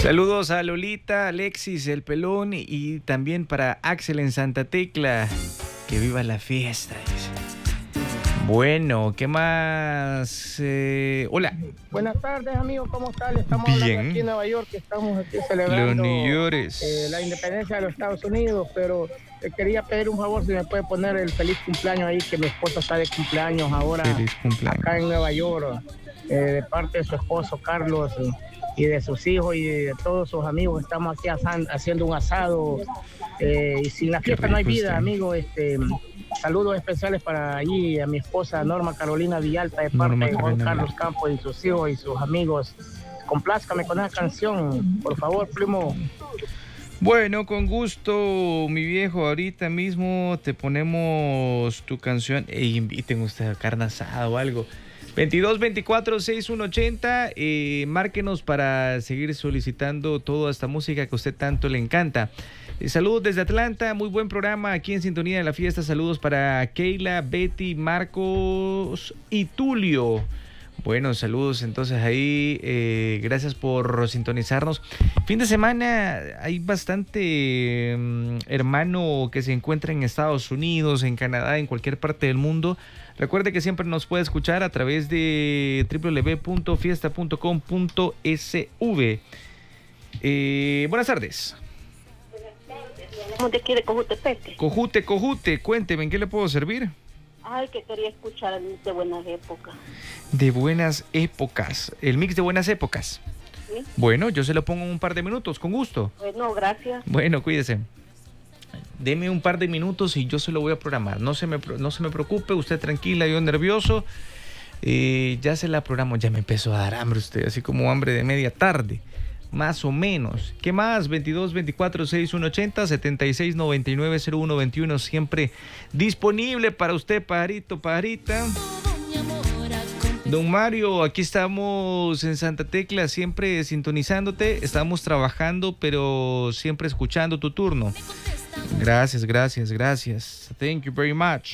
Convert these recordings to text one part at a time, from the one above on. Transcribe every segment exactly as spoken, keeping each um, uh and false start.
Saludos a Lolita, Alexis, el pelón y también para Axel en Santa Tecla. Que viva la fiesta, dice. Bueno, ¿qué más? Eh, hola. Buenas tardes, amigos, ¿cómo están? Estamos Bien. hablando aquí en Nueva York, que estamos aquí celebrando Los New Yorkers. eh, la independencia de los Estados Unidos, pero te quería pedir un favor, si me puede poner el feliz cumpleaños ahí, que mi esposa está de cumpleaños ahora Feliz cumpleaños. acá en Nueva York, eh, de parte de su esposo Carlos y, y de sus hijos y de todos sus amigos. Estamos aquí asan- haciendo un asado eh, y sin la Qué fiesta no hay rico vida, está. amigo. Este, saludos especiales para allí, a mi esposa Norma Carolina Villalta, de parte Norma de Juan Carolina Carlos Villalta. Campos y sus hijos y sus amigos. Complázcame con esa canción, por favor, primo. Bueno, con gusto, mi viejo. Ahorita mismo te ponemos tu canción e inviten ustedes a carne asada o algo. veintidós veinticuatro sesenta y uno ochenta, eh, márquenos para seguir solicitando toda esta música que a usted tanto le encanta. Eh, saludos desde Atlanta, muy buen programa aquí en Sintonía de la Fiesta. Saludos para Keila, Betty, Marcos y Tulio. Bueno, saludos entonces ahí, eh, gracias por sintonizarnos. Fin de semana hay bastante um, hermano que se encuentra en Estados Unidos, en Canadá, en cualquier parte del mundo. Recuerde que siempre nos puede escuchar a través de doble u doble u doble u punto fiesta punto com punto es ve. Eh, buenas tardes. ¿Cómo te quiere Cojutepeque? Cojute, Cojute, cuénteme, ¿en qué le puedo servir? Ay, que quería escuchar el de buenas épocas. De buenas épocas, el mix de buenas épocas. ¿Sí? Bueno, yo se lo pongo en un par de minutos, con gusto. Bueno, gracias. Bueno, cuídese. Deme un par de minutos y yo se lo voy a programar. No se me, no se me preocupe, usted tranquila, yo nervioso. Eh, ya se la programo, ya me empezó a dar hambre usted, así como hambre de media tarde. Más o menos. ¿Qué más? veintidós veinticuatro sesenta y uno ochenta, setenta y seis noventa y nueve cero uno veintiuno. Siempre disponible para usted, pajarito, pajarita. Don Mario, aquí estamos en Santa Tecla, siempre sintonizándote. Estamos trabajando, pero siempre escuchando tu turno. Gracias, gracias, gracias. Thank you very much.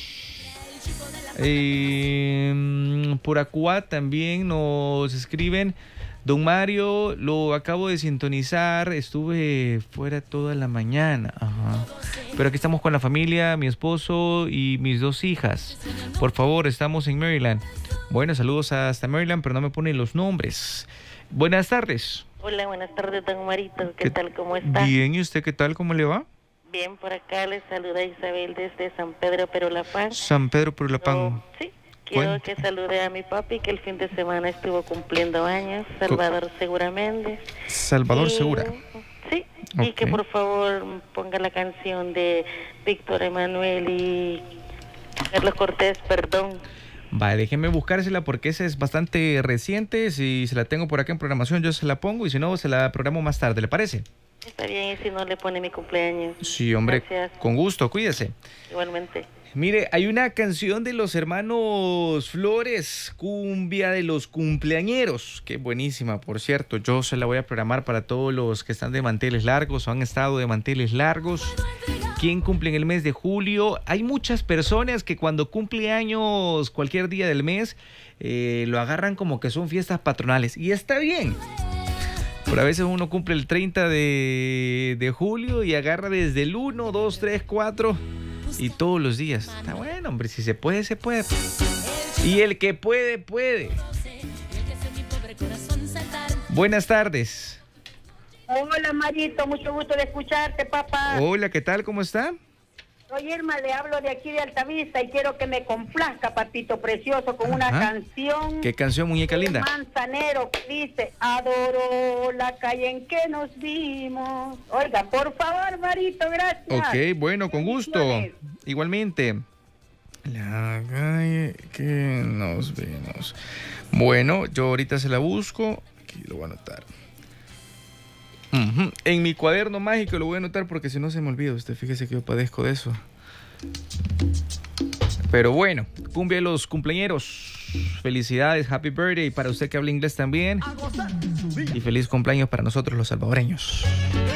Eh, por Acuá también nos escriben. Don Mario, lo acabo de sintonizar, estuve fuera toda la mañana. Ajá. Pero aquí estamos con la familia, mi esposo y mis dos hijas. Por favor, estamos en Maryland. Bueno, saludos hasta Maryland, pero no me ponen los nombres. Buenas tardes. Hola, buenas tardes, don Marito. ¿Qué, ¿Qué tal? ¿Cómo está? Bien, ¿y usted qué tal? ¿Cómo le va? Bien, por acá les saluda Isabel desde San Pedro, Perulapán. San Pedro Perulapán. Yo- sí, quiero Cuente. que salude a mi papi, que el fin de semana estuvo cumpliendo años, Salvador Segura Méndez. Salvador Y- Segura. Sí, y que Ok. por favor ponga la canción de Víctor Emanuel y Carlos Cortés, Perdón. Vale, déjeme buscársela porque esa es bastante reciente. Si se la tengo por acá en programación, yo se la pongo y si no, se la programo más tarde. ¿Le parece? Está bien, y si no le pone mi cumpleaños. Sí, hombre, Gracias. con gusto, cuídese. Igualmente. Mire, hay una canción de los hermanos Flores, Cumbia de los Cumpleañeros, que buenísima, por cierto. Yo se la voy a programar para todos los que están de manteles largos o han estado de manteles largos. ¿Quién cumple en el mes de julio? Hay muchas personas que cuando cumple años cualquier día del mes eh, lo agarran como que son fiestas patronales. Y está bien. Pero a veces uno cumple el treinta de, de julio y agarra desde el uno, dos, tres, cuatro y todos los días. Está bueno, hombre, si se puede, se puede. Y el que puede, puede. Buenas tardes. Hola Marito, mucho gusto de escucharte, papá. Hola, ¿qué tal? ¿Cómo está? Soy Irma, le hablo de aquí de Altavista y quiero que me complazca, papito precioso, con una Ajá. canción. ¿Qué canción, muñeca de linda? Manzanero que dice, adoro la calle en que nos vimos. Oiga, por favor, Marito, gracias. Ok, bueno, con gusto. Bendiciones. Igualmente. La calle que nos vemos. Bueno, yo ahorita se la busco. Aquí lo voy a anotar. Ujú. En mi cuaderno mágico lo voy a anotar porque si no se me olvida. Usted fíjese que yo padezco de eso. Pero bueno, cumbia de los cumpleañeros. Felicidades, happy birthday para usted que habla inglés también. Y feliz cumpleaños para nosotros los salvadoreños.